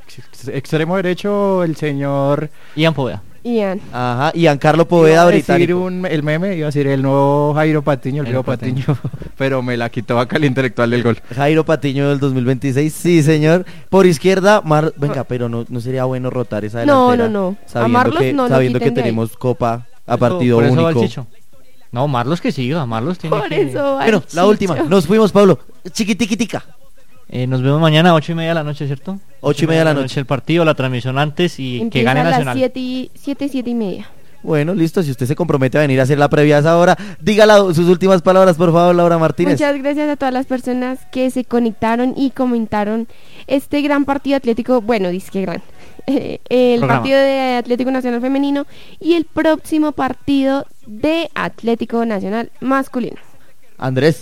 Extremo derecho, el señor Ian Poveda. Ian. Ajá, Giancarlo Poveda, iba a decir británico. el meme, iba a decir el nuevo Jairo Patiño, el Jairo viejo Patiño, pero me la quitó acá el intelectual del gol. Jairo Patiño del 2026, sí señor. Por izquierda, venga, pero no sería bueno rotar esa delantera. No. A Sabiendo Marlos que, no lo sabiendo que quiten de ahí. tenemos Copa a partido Por eso va el único. Chicho. No, Marlos que siga, Marlos tiene Por que... eso va Bueno, el la última, Chicho. nos fuimos, Pablo. Chiquitiquitica. Nos vemos mañana a 8:30 de la noche, ¿cierto? 8:30 de la noche. El partido, la transmisión antes y que Empieza gane a las Nacional. 7:30. Bueno, listo, si usted se compromete a venir a hacer la previa a esa hora, dígala sus últimas palabras, por favor, Laura Martínez. Muchas gracias a todas las personas que se conectaron y comentaron este gran partido atlético, bueno, disque gran, el Programa. partido de Atlético Nacional femenino y el próximo partido de Atlético Nacional masculino. Andrés.